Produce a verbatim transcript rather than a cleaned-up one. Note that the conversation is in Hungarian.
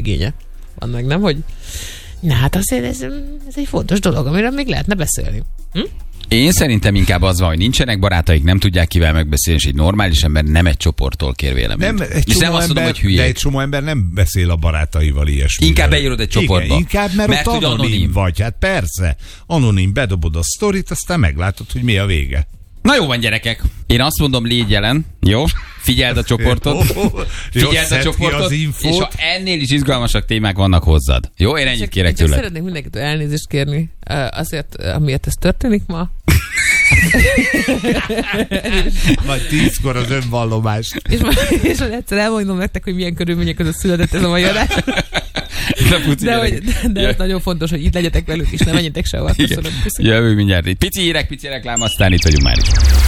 igénye van meg, nem? Hogy na hát azért ez, ez egy fontos dolog, amiről még lehetne beszélni. Hm? Én szerintem inkább az van, hogy nincsenek barátaik, nem tudják kivel megbeszélni, és egy normális ember nem egy csoporttól kér véleményt. Nem, és nem azt mondom, hogy hülyék. De egy csomó ember nem beszél a barátaival ilyesmiről. Inkább beírod egy csoportba. Igen, inkább, mert, mert ott anonim, anonim vagy. Hát persze, anonim, bedobod a sztorit, aztán meglátod, hogy mi a vége. Na jó van, gyerekek. Én azt mondom, légy jelen, jó? Figyeld a csoportot. Figyeld a csoportot, és ha ennél is izgalmasak témák vannak hozzád. Jó, én ennyit kérek tőled. Szeretnék mindenkitől elnézést kérni azért, amiért ez történik ma. Majd tízkor az önvallomás. És majd és egyszer elmondom nektek, hogy milyen körülmények között született ez a mai adás. De, hogy, de, de ez nagyon fontos, hogy itt legyetek velük, és ne menjetek sehova. Köszönöm. Jövő mindjárt. Pici hírek, pici reklám, aztán itt vagyunk már is.